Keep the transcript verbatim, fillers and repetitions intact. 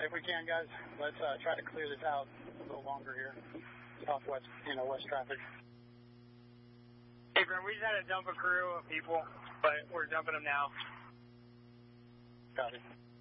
if we can, guys, let's uh, try to clear this out a little longer here. Southwest, you know, west traffic. Hey, Brent, we just had to dump a crew of people, but we're dumping them now. Got it.